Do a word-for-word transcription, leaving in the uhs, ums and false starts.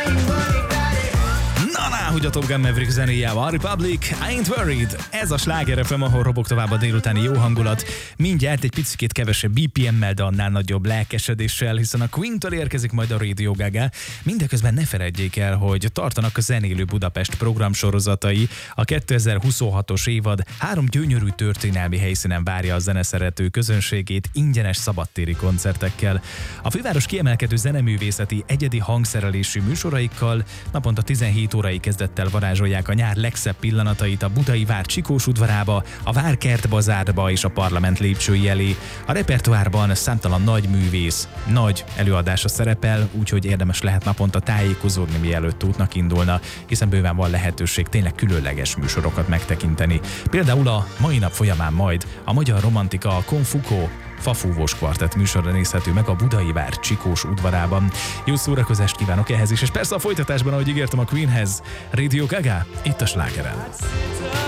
Hogy a Top Gun Maverick zenéjával, a Republic, I Ain't Worried. Ez a Sláger ef em, ahol robog tovább a délutáni jó hangulat. Mindjárt egy picit kevesebb bé pé em-mel, de annál nagyobb lelkesedéssel, hiszen a Queen-től érkezik majd a Radio Gaga. Mindeközben ne feledjék el, hogy tartanak a Zenélő Budapest programsorozatai. A kétezer-huszonhatos évad három gyönyörű történelmi helyszínen várja a zeneszerető közönségét ingyenes szabadtéri koncertekkel. A főváros kiemelkedő zeneművészeti egyedi hangszerelésű műsoraikkal naponta tizenhét órai kezdettel varázsolják a nyár legszebb pillanatait a Budai Vár Csikós udvarába, a Várkert bazárba és a Parlament lépcsői elé. A repertoárban számtalan nagy művész, nagy előadása szerepel, úgyhogy érdemes lehet naponta tájékozódni, mielőtt útnak indulna, hiszen bőven van lehetőség tényleg különleges műsorokat megtekinteni. Például a mai nap folyamán majd a Magyar Romantika, a Konfukó Fafúvós kvartett műsorra nézhető meg a Budai Vár Csikós udvarában. Jó szórakozást kívánok ehhez is, és persze a folytatásban, ahogy ígértem, a Queenhez, Radio Gaga, itt a Slágeren.